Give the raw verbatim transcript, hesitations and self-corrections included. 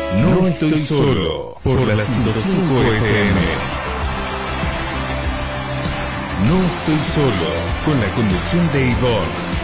No estoy solo, por la ciento cinco F M. No estoy solo, con la conducción de Ivonne.